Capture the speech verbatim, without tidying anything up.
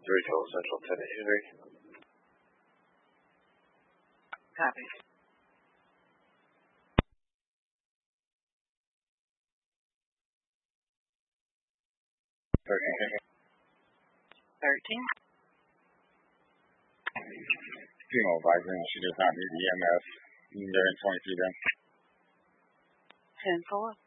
three total central, ten to Henry. Copy. thirteen. thirteen. Female advisor, she does not need E M S. You can go in twenty-three then. ten four.